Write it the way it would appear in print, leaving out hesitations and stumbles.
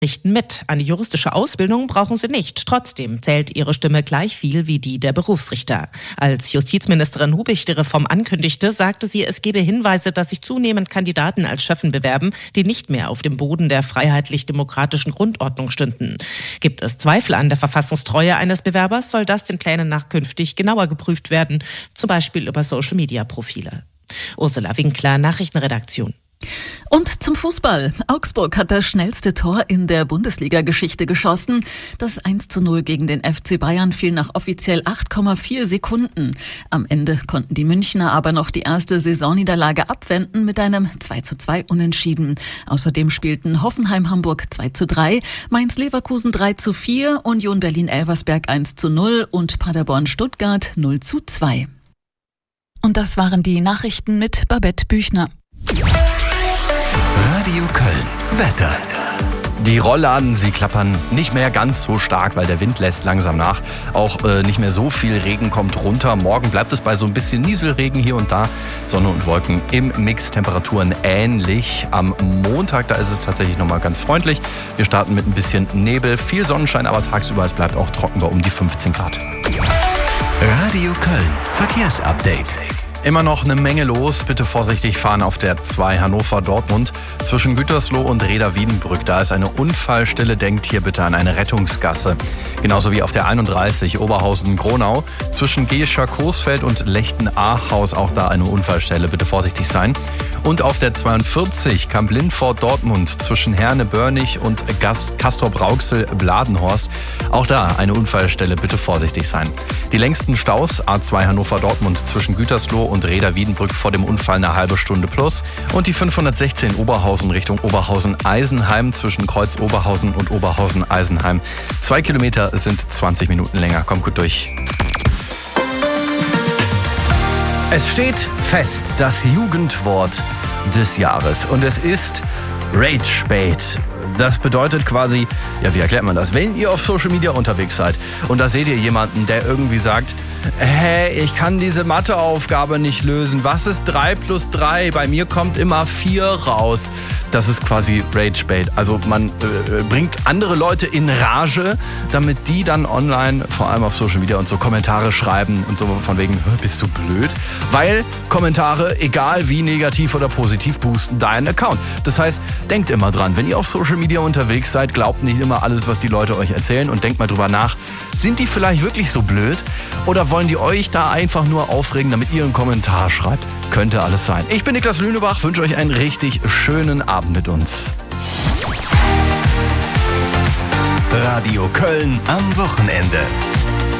Richten mit. Eine juristische Ausbildung brauchen sie nicht. Trotzdem zählt ihre Stimme gleich viel wie die der Berufsrichter. Als Justizministerin Hubich die Reform ankündigte, sagte sie, es gebe Hinweise, dass sich zunehmend Kandidaten als Schöffen bewerben, die nicht mehr auf dem Boden der freiheitlich-demokratischen Grundordnung stünden. Gibt es Zweifel an der Verfassungstreue eines Bewerbers, soll das den Plänen nach künftig genauer geprüft werden, zum Beispiel über Social-Media-Profile. Ursula Winkler, Nachrichtenredaktion. Und zum Fußball. Augsburg hat das schnellste Tor in der Bundesliga-Geschichte geschossen. Das 1:0 gegen den FC Bayern fiel nach offiziell 8,4 Sekunden. Am Ende konnten die Münchner aber noch die erste Saisonniederlage abwenden mit einem 2:2 Unentschieden. Außerdem spielten Hoffenheim-Hamburg 2:3, Mainz-Leverkusen 3:4, Union Berlin-Elversberg 1:0 und Paderborn-Stuttgart 0:2. Und das waren die Nachrichten mit Babette Büchner. Radio Köln. Wetter. Die Rollladen, sie klappern nicht mehr ganz so stark, weil der Wind lässt langsam nach. Auch nicht mehr so viel Regen kommt runter. Morgen bleibt es bei so ein bisschen Nieselregen hier und da. Sonne und Wolken im Mix, Temperaturen ähnlich. Am Montag, da ist es tatsächlich nochmal ganz freundlich. Wir starten mit ein bisschen Nebel, viel Sonnenschein, aber tagsüber es bleibt auch trocken bei um die 15 Grad. Radio Köln. Verkehrsupdate. Immer noch eine Menge los. Bitte vorsichtig fahren auf der 2 Hannover-Dortmund zwischen Gütersloh und Reda-Wiedenbrück. Da ist eine Unfallstelle. Denkt hier bitte an eine Rettungsgasse. Genauso wie auf der 31 Oberhausen-Gronau zwischen Gescher-Coesfeld und Lechten-Ahaus. Auch da eine Unfallstelle. Bitte vorsichtig sein. Und auf der 42 Kamp-Lindfort-Dortmund zwischen Herne-Börnig und Castrop-Rauxel-Bladenhorst. Auch da eine Unfallstelle. Bitte vorsichtig sein. Die längsten Staus A2 Hannover-Dortmund zwischen Gütersloh und Reda-Wiedenbrück vor dem Unfall eine halbe Stunde plus. Und die 516 Oberhausen Richtung Oberhausen-Eisenheim zwischen Kreuz Oberhausen und Oberhausen-Eisenheim. 2 Kilometer sind 20 Minuten länger. Kommt gut durch. Es steht fest, das Jugendwort des Jahres. Und es ist Ragebait. Das bedeutet quasi, ja, wie erklärt man das? Wenn ihr auf Social Media unterwegs seid und da seht ihr jemanden, der irgendwie sagt, hey, ich kann diese Matheaufgabe nicht lösen. Was ist 3 plus 3? Bei mir kommt immer 4 raus. Das ist quasi Ragebait. Also man bringt andere Leute in Rage, damit die dann online, vor allem auf Social Media und so, Kommentare schreiben und so von wegen, bist du blöd? Weil Kommentare, egal wie negativ oder positiv, boosten deinen Account. Das heißt, denkt immer dran, wenn ihr auf Social Media unterwegs seid, glaubt nicht immer alles, was die Leute euch erzählen und denkt mal drüber nach, sind die vielleicht wirklich so blöd oder wollen die euch da einfach nur aufregen, damit ihr einen Kommentar schreibt? Könnte alles sein. Ich bin Niklas Lünebach, wünsche euch einen richtig schönen Abend mit uns. Radio Köln am Wochenende.